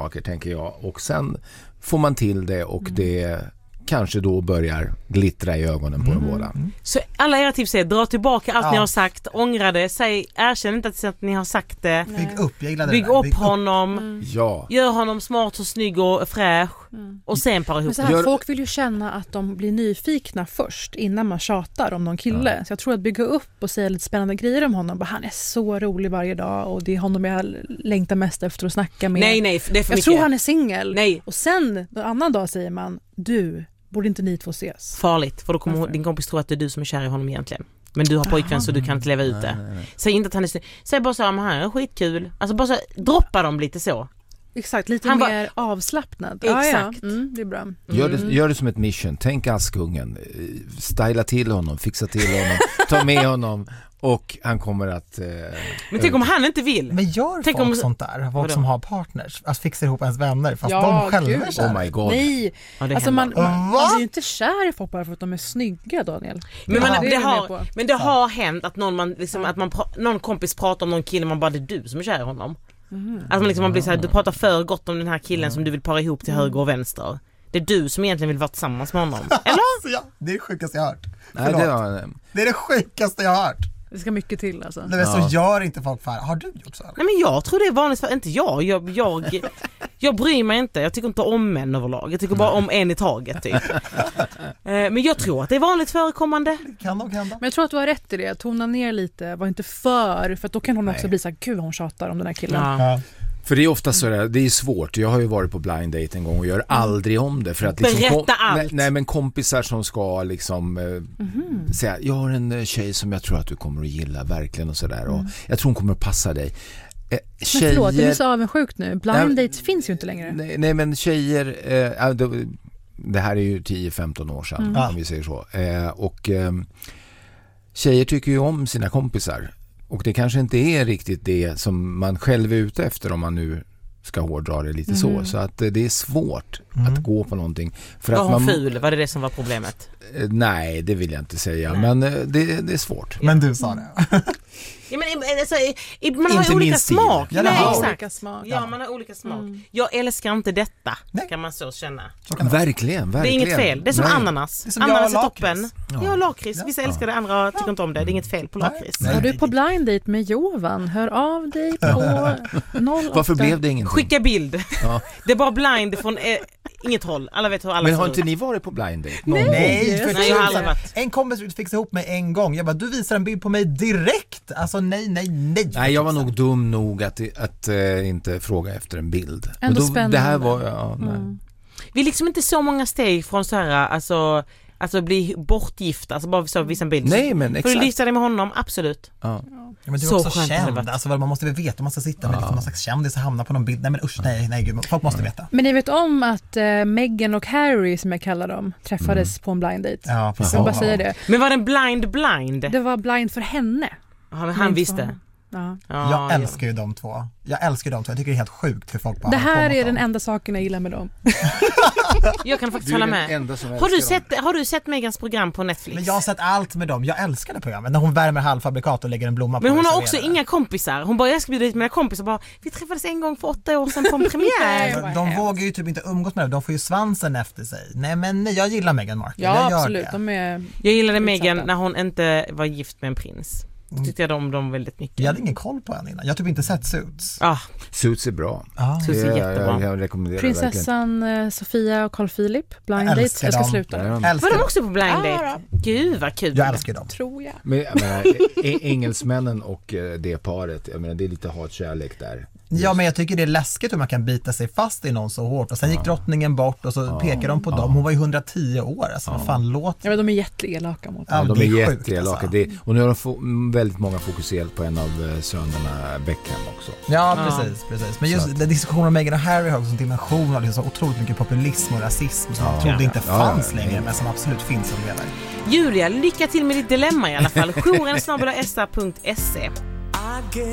saker, tänker jag. Och sen får man till det och det kanske då börjar glittra i ögonen på dem båda. Så alla era tips är dra tillbaka allt ni har sagt, ångra det, erkänn inte att ni har sagt det. Bygg upp honom. Ja. Gör honom smart och snygg och fräsch och sen para ihop. Men så här, folk vill ju känna att de blir nyfikna först innan man tjatar om någon kille. Så jag tror att bygga upp och säga lite spännande grejer om honom. Han är så rolig varje dag och det är honom jag längtar mest efter att snacka med. Nej, det är för mycket. Jag tror han är singel. Nej. Och sen en annan dag säger man, du, borde inte ni två ses? Farligt, för då kommer din kompis tro att det är du som är kär i honom egentligen. Men du har pojkvän så du kan inte leva ut det. Säg inte att han är snygg. Säg bara så här, han är skitkul. Alltså bara så här, droppa dem lite så. Exakt, lite mer avslappnad. Exakt. Det är bra. Gör det som ett mission. Tänk Askungen. Styla till honom, fixa till honom, ta med honom och han kommer att... Men tänk om han inte vill. Men gör folk sånt där? Folk som har partners. Att fixa ihop ens vänner fast de själva är kära. Oh my god. Nej, alltså man är ju inte kär i folk bara för att de är snygga, Daniel. Men, det har hänt att någon kompis pratar om någon kille, man bara, det är du som är kär i honom. Att man blir så här, du pratar för gott om den här killen som du vill para ihop till höger och vänster. Det är du som egentligen vill vara tillsammans med honom. Eller? Det är det sjukaste jag har hört. Det är det sjukaste jag har hört. Det ska mycket till alltså. Nej, så gör inte folk för. Har du gjort så? Nej, men jag tror det är vanligt för inte jag. Jag bryr mig inte. Jag tycker inte om män överlag. Jag tycker bara om en i taget typ. Men jag tror att det är vanligt förekommande. Kan hända. Men jag tror att du har rätt i det. Tona ner lite. Var inte för att då kan hon också bli så här, gud hon tjatar om den här killen. Ja. För det är ofta så där, det är svårt. Jag har ju varit på blind date en gång och gör aldrig om det för att liksom berätta allt. Nej, men kompisar som ska liksom säga, jag har en tjej som jag tror att du kommer att gilla verkligen och sådär och jag tror hon kommer att passa dig. Men förlåt, du är så avundsjukt nu. Blind dates finns ju inte längre. Nej, men tjejer det här är ju 10-15 år sedan om vi säger så. Och tjejer tycker ju om sina kompisar. Och det kanske inte är riktigt det som man själv är ute efter om man nu ska hårdra det lite så att det är svårt att gå på någonting för var att hon man ful? Var det som var problemet? Nej, det vill jag inte säga. Men det är svårt. Men du sa det. Ja, men alltså, man har olika smak. Ja, man har olika smak. Jag älskar inte detta. Kan man så känna. Verkligen. Det är inget fel. Det är som ananas. Det är som ananas är toppen. Ja, lakrits. Vissa älskar det, andra tycker inte om det. Det är inget fel på lakrits. Är du på blind date med Jovan? Hör av dig på 08. Varför blev det ingenting? Skicka bild. Ja. Det är bara blind från inget håll. Alla vet hur alla. Men har inte ni varit på blind date? Nej, jag har aldrig varit. En kompis fixade ihop mig en gång. Jag bara, du visar en bild på mig direkt. Alltså nej. Nej, jag var nog dum nog att inte fråga efter en bild. Ändå spännande. Det här var nej. Vi är liksom inte så många steg från så här alltså bli bortgifta, alltså bara så visa en bild. Nej, men exakt. För du lyfta dig med honom, absolut. Ja, men du är så också känd. Alltså, man måste väl veta, man måste sitta med någon slags kändis och hamna på någon bild. Nej men usch, nej gud, folk måste veta. Men ni vet om att Meghan och Harry, som jag kallar dem, träffades på en blind date. Ja, precis. Jag bara säga det. Men var den blind? Det var blind för henne. Ja, men han visste. Jag älskar ju de två. Jag tycker det är helt sjukt hur folk bara. Det här är den enda saken jag gillar med dem. Jag kan faktiskt hålla med. Har du sett Megans program på Netflix? Men jag har sett allt med dem. Jag älskar det programmet. När hon värmer halvfabrikat och lägger en blomma på. Men hon har också inga kompisar. Hon bara, jag ska bjuda dit mina kompisar. Bara, vi träffades en gång för 8 år sedan på en premiär. De vågar ju typ inte umgås med det. De får ju svansen efter sig. Nej, men jag gillar Meghan Markle. Ja, absolut. Jag gillade Meghan när hon inte var gift med en prins. Tyckte jag om dem väldigt mycket. Jag hade ingen koll på henne innan. Jag har typ inte sett Suits. Suits är bra. Suits är jättebra. Jag rekommenderar prinsessan Sofia och Carl Philip, blind date. Jag ska sluta. Var de också på blind date? Gud vad kul. Jag älskar dem. Tror jag. Men engelsmännen och det paret, jag menar, det är lite hatkärlek där. Ja, men jag tycker det är läskigt hur man kan bita sig fast i någon så hårt. Och sen gick drottningen bort och så pekar de på dem. Hon var ju 110 år. Alltså, vad fan låter. Ja, men de är jätteelaka mot dem. De är jätteelaka. Alltså. Och nu har väldigt många fokuserat på en av sönerna, Beckham också. Ja, precis. Men just diskussionen om Meghan och Harry har också en dimension av liksom så otroligt mycket populism och rasism som jag trodde inte fanns längre, men som absolut finns och lever. Julia, lycka till med ditt dilemma i alla fall. Jouren@sa.se.